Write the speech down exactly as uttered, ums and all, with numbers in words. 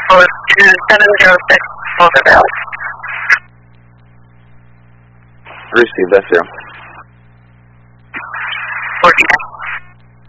for two seven zero six Boulder Valley. Received, that's zero.